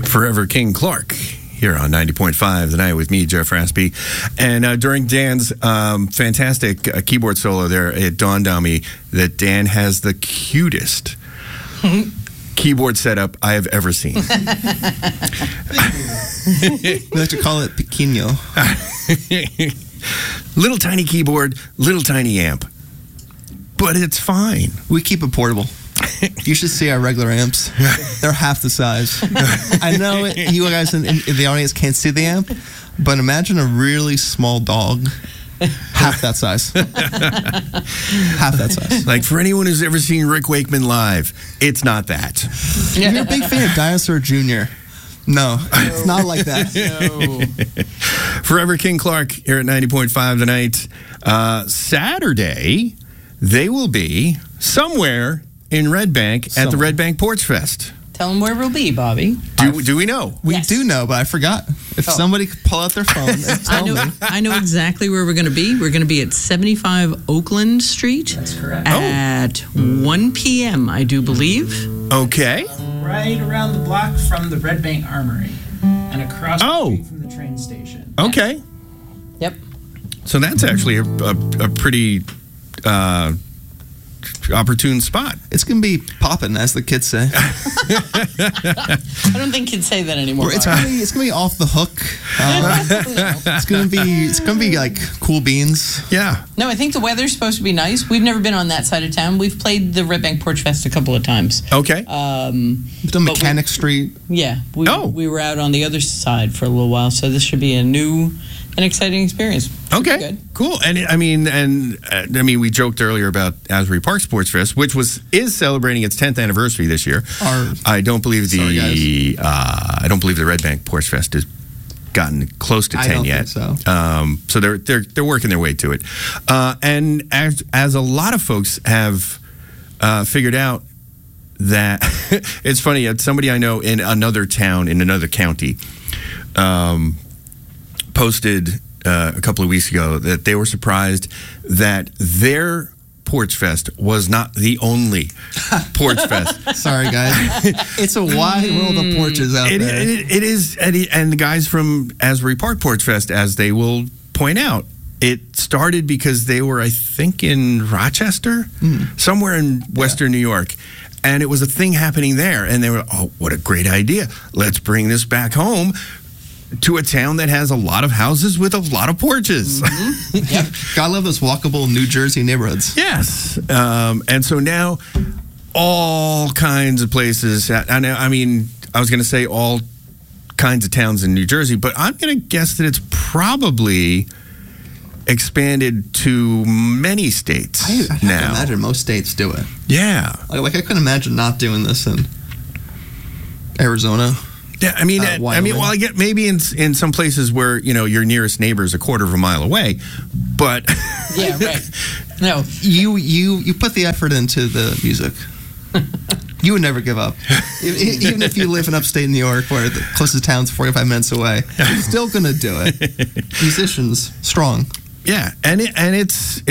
Forever King Clark here on 90.5 The Night with me, Jeff Raspy. And during Dan's fantastic keyboard solo there, it dawned on me that Dan has the cutest keyboard setup I have ever seen. We like to call it pequeño. Little tiny keyboard, little tiny amp. But it's fine. We keep it portable. You should see our regular amps. They're half the size. I know you guys in the audience can't see the amp, but imagine a really small dog. Half that size. Half that size. Like, for anyone who's ever seen Rick Wakeman live, it's not that. You're a big fan of Dinosaur Jr. No, it's not like that. No. Forever King Clark here at 90.5 tonight. Saturday, they will be somewhere in Red Bank at the Red Bank Porch Fest. Tell them where we'll be, Bobby. Do we know? We Yes. do know, but I forgot. If somebody could pull out their phone and tell me. I know exactly where we're going to be. We're going to be at 75 Oakland Street. That's correct. At 1 p.m., I do believe. Okay. Right around the block from the Red Bank Armory and across the street from the train station. Okay. Yep. So that's actually a pretty opportune spot. It's going to be popping, as the kids say. I don't think kids say that anymore. It's going to be off the hook. It's going to be like cool beans. Yeah. No, I think the weather's supposed to be nice. We've never been on that side of town. We've played the Red Bank Porch Fest a couple of times. Okay. We've done Mechanic Street. Yeah. We were out on the other side for a little while, so this should be an exciting experience. Okay, Good. cool. And we joked earlier about Asbury Park Sports Fest, which is celebrating its 10th anniversary this year. I don't believe the Red Bank Porch Fest has gotten close to 10 yet. Think so. So they're working their way to it. And as a lot of folks have figured out, that it's funny. Somebody I know in another town in another county posted a couple of weeks ago that they were surprised that their Porch Fest was not the only Porch Fest. Sorry, guys. It's a wide world of porches out there. It is, and the guys from Asbury Park Porch Fest, as they will point out, it started because they were, I think, in Rochester, somewhere in Western New York. And it was a thing happening there. And they were, oh, what a great idea. Let's bring this back home to a town that has a lot of houses with a lot of porches. Yep. Gotta love those walkable New Jersey neighborhoods. Yes. And so now all kinds of places, I was going to say all kinds of towns in New Jersey, but I'm going to guess that it's probably expanded to many states I have now. to imagine most states do it. Yeah. Like I couldn't imagine not doing this in Arizona. Yeah, well, I get maybe in some places where, your nearest neighbor is a quarter of a mile away, but Yeah, right. No, You put the effort into the music. You would never give up. Even if you live in upstate New York where the closest town's 45 minutes away, you're still going to do it. Musicians, strong. Yeah, and it's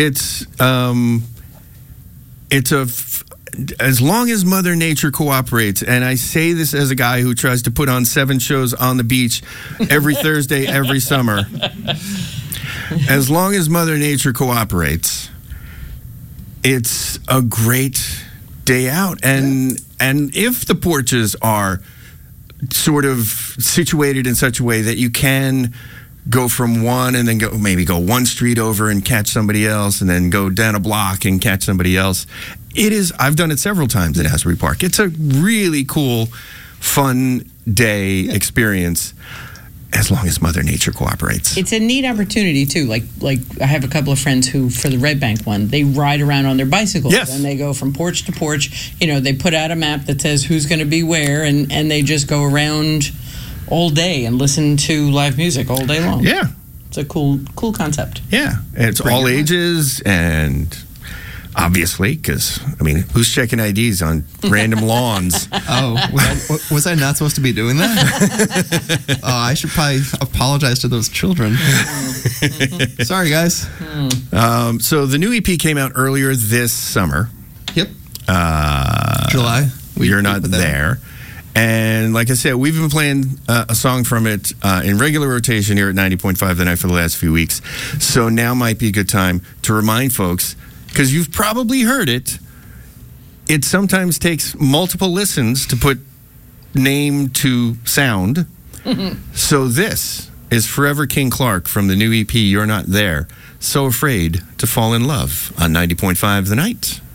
as long as Mother Nature cooperates, and I say this as a guy who tries to put on 7 shows on the beach every Thursday, every summer. As long as Mother Nature cooperates, it's a great day out. And if the porches are sort of situated in such a way that you can go from one and then go one street over and catch somebody else and then go down a block and catch somebody else. I've done it several times at Asbury Park. It's a really cool, fun day experience as long as Mother Nature cooperates. it's a neat opportunity too. Like I have a couple of friends who, for the Red Bank one, they ride around on their bicycles. Yes. And they go from porch to porch. They put out a map that says who's going to be where, and they just go around all day and listen to live music all day long. Yeah. It's a cool concept. Yeah. And it's all ages, and obviously, because, who's checking IDs on random lawns? Oh, was I not supposed to be doing that? I should probably apologize to those children. Sorry, guys. So the new EP came out earlier this summer. Yep. July. You're not there. And like I said, we've been playing a song from it in regular rotation here at 90.5 The Night for the last few weeks. So now might be a good time to remind folks, because you've probably heard it, it sometimes takes multiple listens to put name to sound. So this is Forever King Clark from the new EP, You're Not There. So Afraid to Fall in Love on 90.5 The Night.